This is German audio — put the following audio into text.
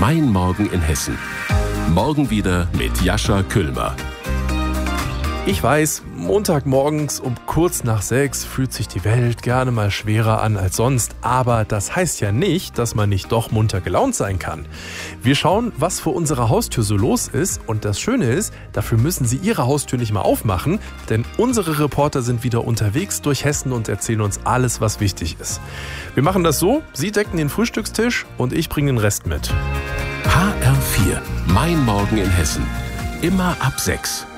Mein Morgen in Hessen. Morgen wieder mit Jascha Küllmer. Ich weiß, Montagmorgens um kurz nach 6 fühlt sich die Welt gerne mal schwerer an als sonst. Aber das heißt ja nicht, dass man nicht doch munter gelaunt sein kann. Wir schauen, was vor unserer Haustür so los ist. Und das Schöne ist, dafür müssen Sie Ihre Haustür nicht mal aufmachen. Denn unsere Reporter sind wieder unterwegs durch Hessen und erzählen uns alles, was wichtig ist. Wir machen das so, Sie decken den Frühstückstisch und ich bringe den Rest mit. HR4, Mein Morgen in Hessen. Immer ab 6.